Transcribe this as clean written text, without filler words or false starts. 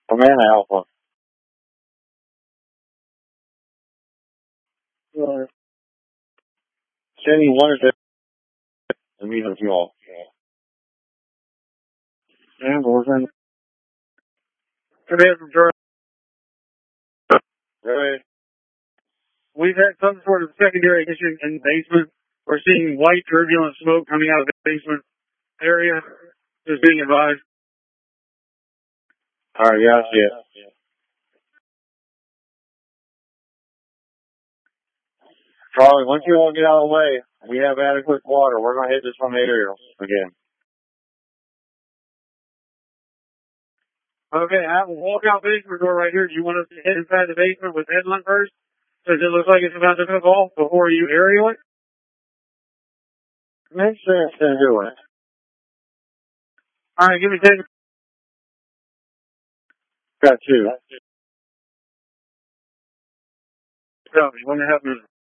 Command Alpha. Sending one at the meet with you all. And we're going to command from Jordan. Right. We've had some sort of secondary issue in the basement. We're seeing white turbulent smoke coming out of the basement area. Just being advised. All right, yeah, I see it. Charlie, once you all get out of the way, we have adequate water. We're going to hit this from the aerial again. Okay, I have a walkout basement door right here. Do you want us to hit inside the basement with headlamp first? Does it look like it's about to cook off before you aerial it? Makes sense to do it. All right, give me 10. Got two. Tell me, when it happens.